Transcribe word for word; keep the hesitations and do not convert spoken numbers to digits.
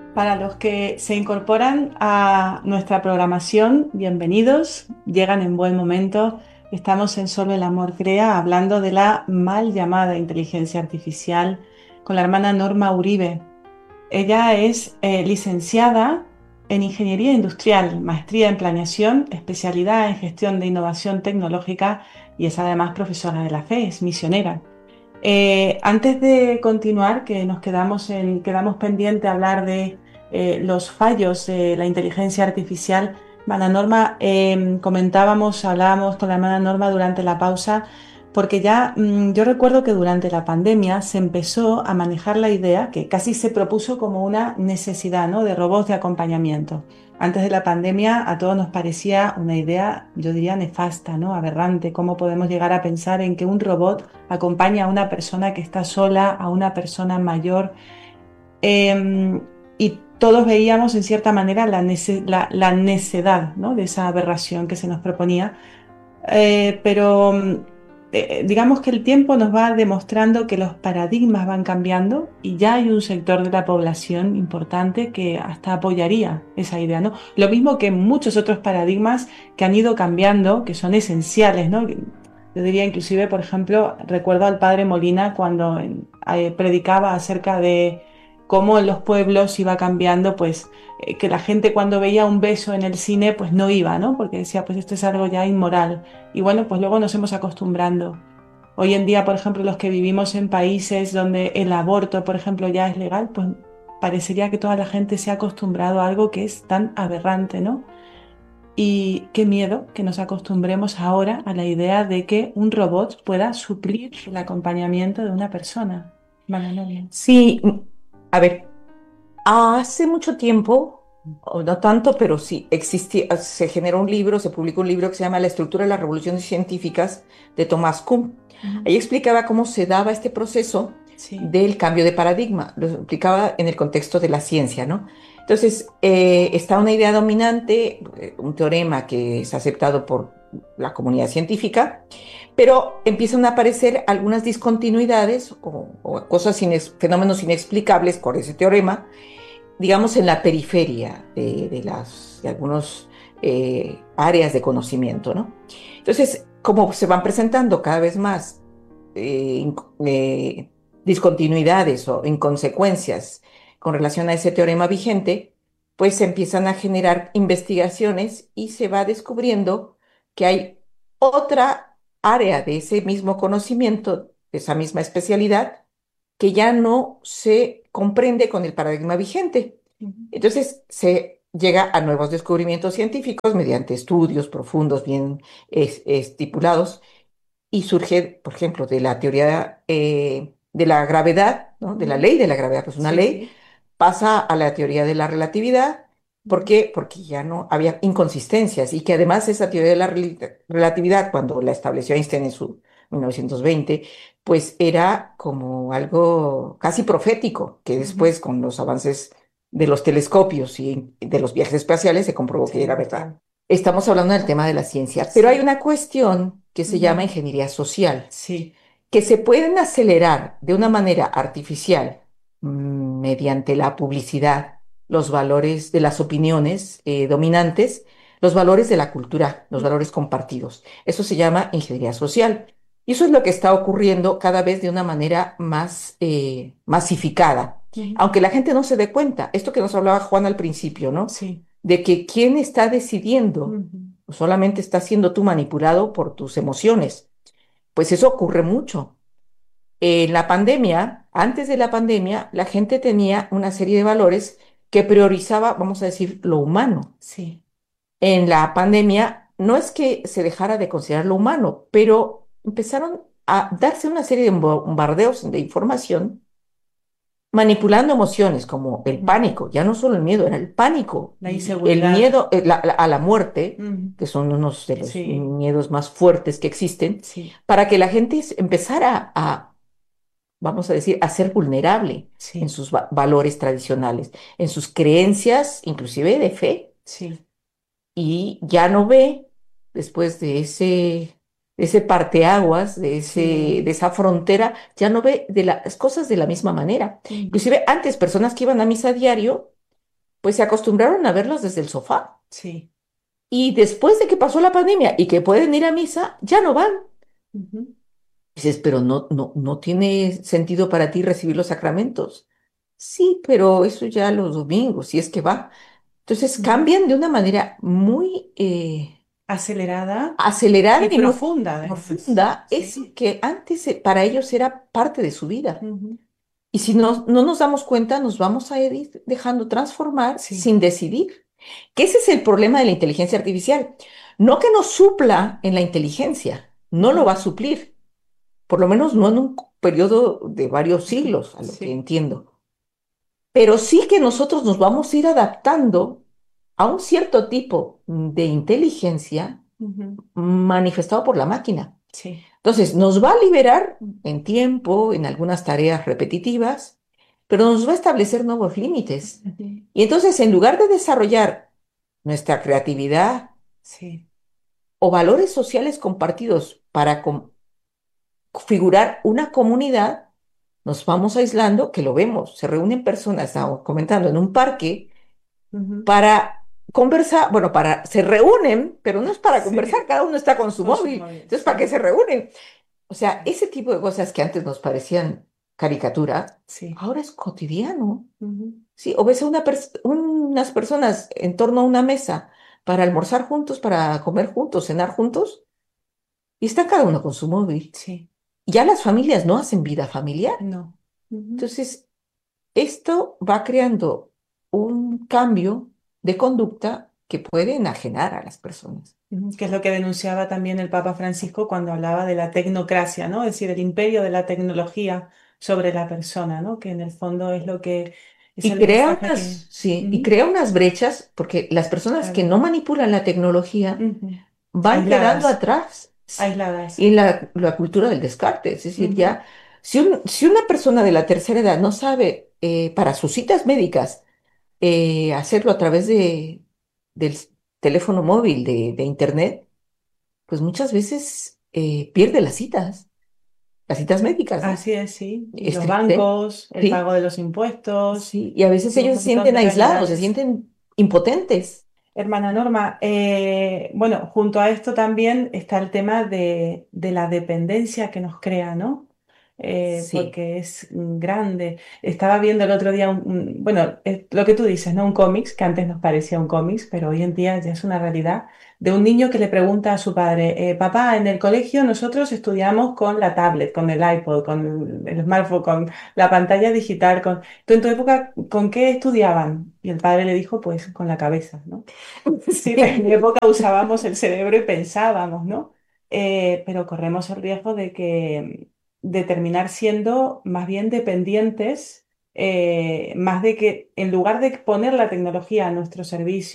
Para los que se incorporan a nuestra programación, bienvenidos, llegan en buen momento. Estamos en Solo el Amor Crea hablando de la mal llamada inteligencia artificial con la hermana Norma Uribe. Ella es eh, licenciada en Ingeniería Industrial, maestría en Planeación, especialidad en Gestión de Innovación Tecnológica y es además profesora de la fe, es misionera. Eh, antes de continuar, que nos quedamos, en, quedamos pendiente a hablar de eh, los fallos de la inteligencia artificial, hermana Norma, eh, comentábamos, hablábamos con la hermana Norma durante la pausa, porque ya mmm, yo recuerdo que durante la pandemia se empezó a manejar la idea, que casi se propuso como una necesidad, ¿no?, de robots de acompañamiento. Antes de la pandemia a todos nos parecía una idea, yo diría, nefasta, ¿no?, aberrante. ¿Cómo podemos llegar a pensar en que un robot acompaña a una persona que está sola, a una persona mayor? Eh, y todos veíamos en cierta manera la, nece la, la necedad, ¿no?, de esa aberración que se nos proponía. Eh, pero eh, digamos que el tiempo nos va demostrando que los paradigmas van cambiando y ya hay un sector de la población importante que hasta apoyaría esa idea, ¿no? Lo mismo que muchos otros paradigmas que han ido cambiando, que son esenciales, ¿no? Yo diría inclusive, por ejemplo, recuerdo al padre Molina cuando eh, predicaba acerca de cómo en los pueblos iba cambiando, pues eh, que la gente cuando veía un beso en el cine, pues no iba, ¿no? Porque decía, pues esto es algo ya inmoral. Y bueno, pues luego nos hemos acostumbrando. Hoy en día, por ejemplo, los que vivimos en países donde el aborto, por ejemplo, ya es legal, pues parecería que toda la gente se ha acostumbrado a algo que es tan aberrante, ¿no? Y qué miedo que nos acostumbremos ahora a la idea de que un robot pueda suplir el acompañamiento de una persona. Vale, Sí, mm, a ver, hace mucho tiempo, o no tanto, pero sí, existía, se generó un libro, se publicó un libro que se llama La estructura de las revoluciones científicas de Thomas Kuhn. no. Ahí explicaba cómo se daba este proceso Sí. del cambio de paradigma, lo explicaba en el contexto de la ciencia, ¿no? Entonces, eh, está una idea dominante, eh, un teorema que es aceptado por la comunidad científica, pero empiezan a aparecer algunas discontinuidades o, o cosas, ines- fenómenos inexplicables por ese teorema, digamos, en la periferia de, de las, de algunos eh, áreas de conocimiento, ¿no? Entonces, como se van presentando cada vez más eh, inc- eh, discontinuidades o inconsecuencias con relación a ese teorema vigente, pues se empiezan a generar investigaciones y se va descubriendo que hay otra área de ese mismo conocimiento, de esa misma especialidad, que ya no se comprende con el paradigma vigente. Ujú. Entonces se llega a nuevos descubrimientos científicos mediante estudios profundos, bien es- estipulados, y surge, por ejemplo, de la teoría eh, de la gravedad, ¿no? De la Ujú. ley de la gravedad, pues una Sí, ley, sí. pasa a la teoría de la relatividad. ¿Por Ujú. qué? Porque ya no había inconsistencias y que además esa teoría de la rel- relatividad, cuando la estableció Einstein en su mil novecientos veinte, pues era como algo casi profético, que Ujú. después con los avances de los telescopios y de los viajes espaciales se comprobó que era Sí, verdad. Estamos hablando del tema de la ciencia, pero hay sí. una cuestión que se llama Ujú. ingeniería social, Sí. que se pueden acelerar de una manera artificial mm, mediante la publicidad, los valores de las opiniones eh, dominantes, los valores de la cultura, los valores compartidos. Eso se llama ingeniería social. Y eso es lo que está ocurriendo cada vez de una manera más eh, masificada, Ujú. aunque la gente no se dé cuenta. Esto que nos hablaba Juan al principio, ¿no? Sí. De que quién está decidiendo, Ujú. solamente está siendo tú manipulado por tus emociones. Pues eso ocurre mucho. En la pandemia, antes de la pandemia, la gente tenía una serie de valores que priorizaba, vamos a decir, lo humano. Sí. En la pandemia no es que se dejara de considerar lo humano, pero empezaron a darse una serie de bombardeos de información manipulando emociones como el Ujú. pánico, ya no solo el miedo, era el pánico, La el inseguridad. miedo eh, la- la- a la muerte, Ujú. que son unos de los Sí. miedos más fuertes que existen, Sí. para que la gente s- empezara a, vamos a decir, a ser vulnerable en Sí. sus va- valores tradicionales, en sus creencias, inclusive de fe, Sí. y ya no ve, después de ese, de ese parteaguas, de ese, de Sí. esa frontera, ya no ve de las cosas de la misma manera. Ujú. Inclusive antes, personas que iban a misa a diario, pues se acostumbraron a verlos desde el sofá. sí. Y después de que pasó la pandemia y que pueden ir a misa, ya no van. Ujú, Dices, pero no, no, no tiene sentido para ti recibir los sacramentos. Sí, pero eso ya los domingos, si es que va. Entonces ujú. cambian de una manera muy eh, Acelerada acelerada y y muy profunda además. profunda, Sí. eso que antes eh, para ellos era parte de su vida. Ujú, Y si no, no nos damos cuenta, nos vamos a ir dejando transformar sí. sin decidir. Que ese es el problema de la inteligencia artificial. No que nos supla en la inteligencia, no lo va a Ujú, suplir, por lo menos no en un periodo de varios ujú, siglos, a lo que sí. entiendo. Pero sí que nosotros nos vamos a ir adaptando a un cierto tipo de inteligencia Ujú, manifestado por la máquina. sí. Entonces, nos va a liberar en tiempo, en algunas tareas repetitivas, pero nos va a establecer nuevos límites. Ujú, Y entonces, en lugar de desarrollar nuestra creatividad sí. o valores sociales compartidos para configurar una comunidad, nos vamos aislando, que lo vemos, se reúnen personas, estamos comentando, en un parque Ujú, para conversar, bueno, para, se reúnen, pero no es para conversar, sí. cada uno está con su Con sus móvil. móviles. Entonces, ¿para qué Sí. se reúnen? O sea, Sí. ese tipo de cosas que antes nos parecían caricatura, Sí. ahora es cotidiano. Ujú, Sí, o ves a una pers- unas personas en torno a una mesa para almorzar juntos, para comer juntos, cenar juntos, y está cada uno con su móvil. sí. Ya las familias no hacen vida familiar. No. Ujú, Entonces, esto va creando un cambio de conducta que puede enajenar a las personas. ujú, que es lo que denunciaba también el Papa Francisco cuando hablaba de la tecnocracia, ¿no? Es decir, el imperio de la tecnología sobre la persona, ¿no? Que en el fondo es lo que es Y el crea mensaje que... unas, sí, y Ujú, crea unas brechas porque las personas que claro. no manipulan la tecnología Ujú. van quedando Aisladas, atrás, sí. aisladas. Y la, la cultura del descarte, es decir, Ujú, ya, si, un- si una persona de la tercera edad no sabe eh, para sus citas médicas eh, hacerlo a través de, del teléfono móvil, de, de internet, pues muchas veces eh, pierde las citas, las citas médicas, ¿no? así es, sí. Y Es los triste, bancos, el pago sí, de los impuestos sí. Y a veces y un ellos se montón sienten de aislados, se realidades. sienten impotentes. Hermana Norma, eh, bueno, junto a esto también está el tema de, de la dependencia que nos crea, ¿no? Eh, Sí, porque es mm, grande. Estaba viendo el otro día, un, un- bueno, es lo que tú dices, ¿no? Un cómics, que antes nos parecía un cómics, pero hoy en día ya es una realidad, de un niño que le pregunta a su padre, eh, papá, en el colegio nosotros estudiamos con la tablet, con el iPod, con el smartphone, con la pantalla digital, con... ¿Tú en tu época con qué estudiaban? Y el padre le dijo, pues con la cabeza, ¿no? Sí, en mi sí. época usábamos el cerebro y pensábamos, ¿no? Eh, pero corremos el riesgo de que de terminar siendo más bien dependientes, eh, más de que en lugar de poner la tecnología a nuestro servicio,